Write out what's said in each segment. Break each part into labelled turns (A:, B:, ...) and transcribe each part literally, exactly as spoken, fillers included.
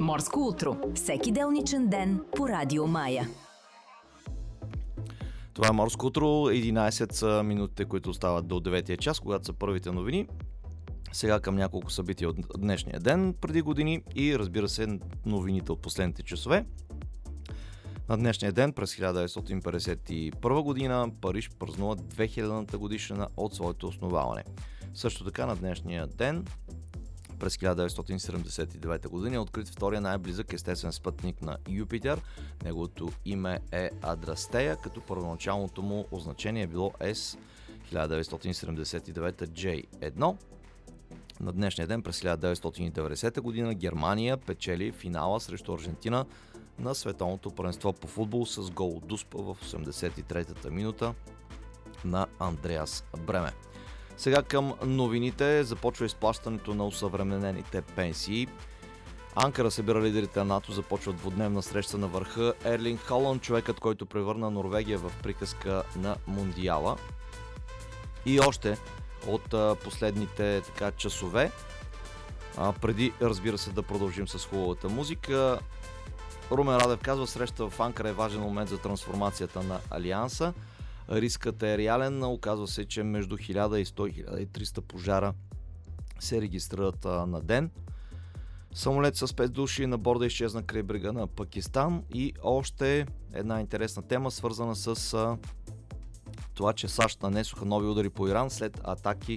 A: Морско утро. Всеки делничен ден по Радио Мая.
B: Това е Морско утро. единайсет са минутите, които остават до деветия час, когато са първите новини. Сега към няколко събития от днешния ден, преди години и разбира се новините от последните часове. На днешния ден през хиляда деветстотин петдесет и първа година Париж празнува две хилядната годишнина от своето основаване. Също така на днешния ден през хиляда деветстотин седемдесет и девета година е открит втория най-близък естествен спътник на Юпитер. Неговото име е Адрастея, като първоначалното му означение е било С хиляда деветстотин седемдесет и девета Джей едно. На днешния ден през хиляда деветстотин и деветдесета година Германия печели финала срещу Аржентина на световното първенство по футбол с гол от Дуспа в осемдесет и третата минута на Андреас Бреме. Сега към новините. Започва изплащането на усъвременените пенсии. Анкара събира лидерите на НАТО, започва двудневна среща на върха. Ерлинг Халанд, човекът, който превърна Норвегия в приказка на Мондиала. И още от а, последните така, часове, а, преди разбира се да продължим с хубавата музика. Румен Радев казва: среща в Анкара е важен момент за трансформацията на Алианса. Рискът е реален, оказва се, че между хиляда и сто и хиляда и триста пожара се регистрират а, на ден. Самолет с пет души на борда изчезна край брега на Пакистан. И още една интересна тема, свързана с а, това, че САЩ нанесоха нови удари по Иран след атаки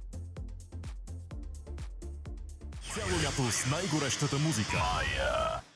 C: цяло лято с най-горещата музика.